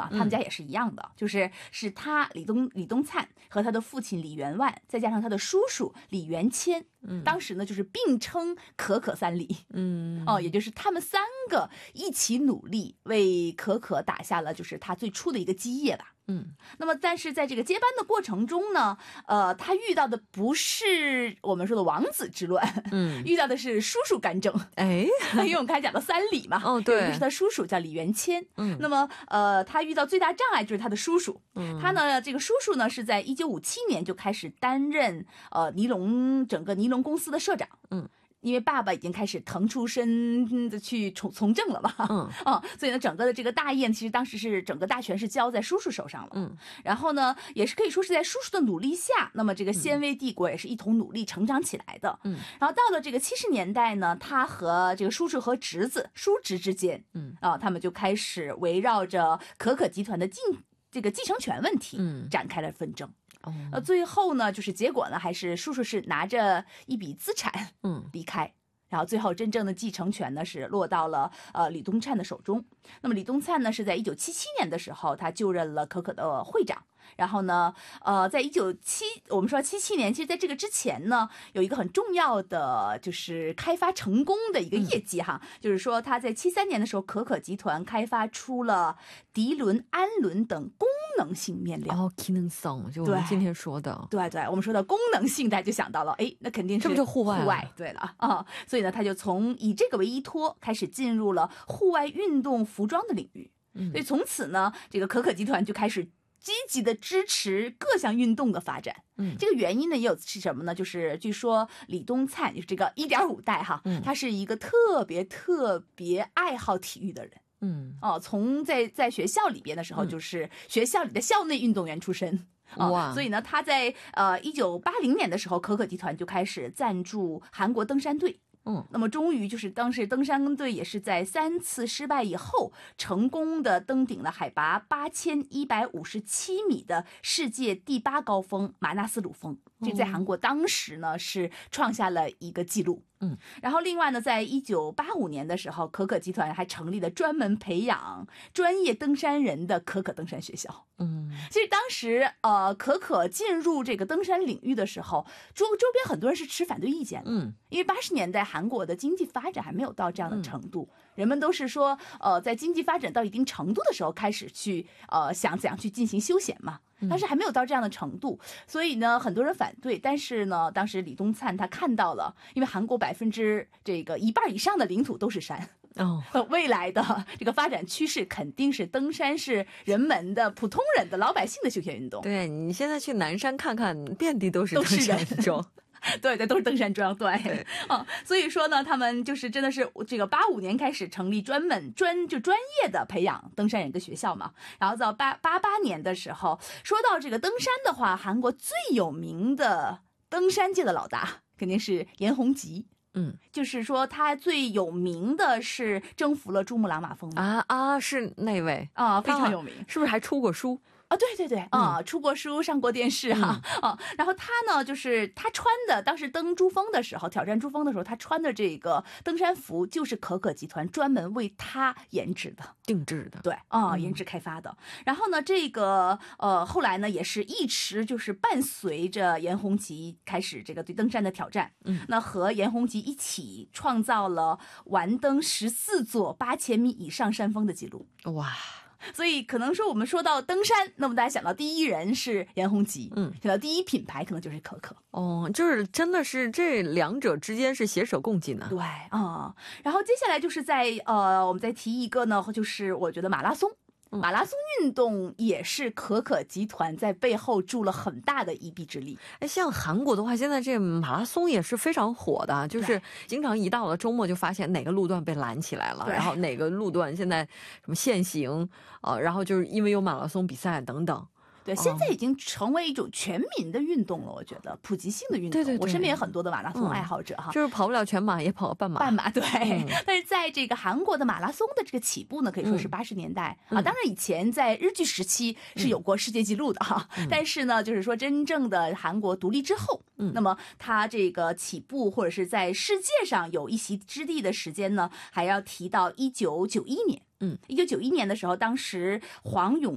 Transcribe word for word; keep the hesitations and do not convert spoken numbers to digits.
哈，他们家也是一样的，嗯、就是是他李东李东灿和他的父亲李元万，再加上他的叔叔李元谦，嗯，当时呢就是并称可可三李，嗯，哦，也就是他们三个一起努力为可可打下了就是他最初的一个基业吧。嗯，那么但是在这个接班的过程中呢，呃，他遇到的不是我们说的王子之乱，嗯，遇到的是叔叔干政，哎，因为我们刚才讲到三李嘛，哦，对，就是他叔叔叫李元谦，嗯，那么呃，他遇到最大障碍就是他的叔叔，嗯，他呢这个叔叔呢是在一九五七年就开始担任呃尼龙整个尼龙公司的社长，嗯。因为爸爸已经开始腾出身的去从从政了嘛，嗯啊，所以呢，整个的这个大业其实当时是整个大权是交在叔叔手上了，嗯，然后呢，也是可以说是在叔叔的努力下，那么这个鲜卑帝国也是一同努力成长起来的，嗯，然后到了这个七十年代呢，他和这个叔叔和侄子叔侄之间，嗯啊，他们就开始围绕着可可集团的进这个继承权问题，嗯，展开了纷争。呃，最后呢，就是结果呢，还是叔叔是拿着一笔资产，嗯，离开，然后最后真正的继承权呢是落到了呃李东灿的手中。那么李东灿呢是在一九七七年的时候，他就任了可可的会长。然后呢，呃，在一九七，我们说七七年，其实在这个之前呢，有一个很重要的就是开发成功的一个业绩哈，嗯、就是说他在七三年的时候，可可集团开发出了涤纶、氨纶等功能性面料。 哦，机能性，就我们今天说的。 对对，我们说的功能性，大家就想到了，哎，那肯定是这不就户外？ 户外，对了啊、嗯，所以呢，他就从以这个为依托，开始进入了户外运动服装的领域。嗯，所以从此呢，这个可可集团就开始积极的支持各项运动的发展，嗯，这个原因呢也有是什么呢？就是据说李东灿就是这个一点五代哈，嗯，他是一个特别特别爱好体育的人，嗯，哦，从在在学校里边的时候，就是学校里的校内运动员出身。哇、哦！所以呢，他在呃一九八零年的时候，可可集团就开始赞助韩国登山队。嗯，那么终于就是当时登山队也是在三次失败以后，成功的登顶了海拔八千一百五十七米的世界第八高峰马纳斯鲁峰，这在韩国当时呢是创下了一个记录。嗯，然后另外呢，在一九八五年的时候，可可集团还成立了专门培养专业登山人的可可登山学校。嗯，其实当时呃，可可进入这个登山领域的时候，周周边很多人是持反对意见的。嗯，因为八十年代韩国的经济发展还没有到这样的程度，嗯、人们都是说呃，在经济发展到一定程度的时候开始去呃想怎样去进行休闲嘛。但是还没有到这样的程度，所以呢，很多人反对。但是呢，当时李东灿他看到了，因为韩国百分之这个一半以上的领土都是山，哦，未来的这个发展趋势肯定是登山是人们的普通人的老百姓的休闲运动。 对，你现在去南山看看，遍地都是登山庄。 对对，都是登山庄，对，嗯，所以说呢，他们就是真的是这个八五年开始成立专门专就专业的培养登山人的学校嘛，然后到八八八年的时候，说到这个登山的话，韩国最有名的登山界的老大肯定是严弘吉。嗯，就是说他最有名的是征服了珠穆朗玛峰啊啊，是那位啊，非常有名， 是不是还出过书？ 啊，对对对，啊、嗯，出过书，上过电视哈，啊、嗯，然后他呢，就是他穿的，当时登珠峰的时候，挑战珠峰的时候，他穿的这个登山服就是可可集团专门为他研制的、 定制的， 对，啊、嗯，研制开发的。然后呢，这个呃，后来呢，也是一直就是伴随着严弘吉开始这个对登山的挑战，嗯，那和严弘吉一起创造了完登十四座八千米以上山峰的记录，哇。所以可能说我们说到登山，那么大家想到第一人是严弘吉，嗯，想到第一品牌可能就是可可。 哦，就是真的是这两者之间是携手共进的。 对啊、嗯，然后接下来就是在呃，我们再提一个呢，就是我觉得马拉松。马拉松运动也是可可集团在背后助了很大的一臂之力。 哎，像韩国的话，现在这马拉松也是非常火的，就是经常一到了周末就发现哪个路段被拦起来了，然后哪个路段现在什么限行，呃，然后就是因为有马拉松比赛等等。 对，现在已经成为一种全民的运动了，我觉得普及性的运动。对对对，我身边也很多的马拉松爱好者哈、嗯， 就是跑不了全马也跑半马。 半马对、嗯，但是在这个韩国的马拉松的这个起步呢，可以说是八十年代、嗯、啊。当然以前在日据时期是有过世界纪录的哈、嗯，但是呢，就是说真正的韩国独立之后，嗯，那么它这个起步或者是在世界上有一席之地的时间呢，还要提到一九九一年。嗯，一九九一年的时候，当时黄永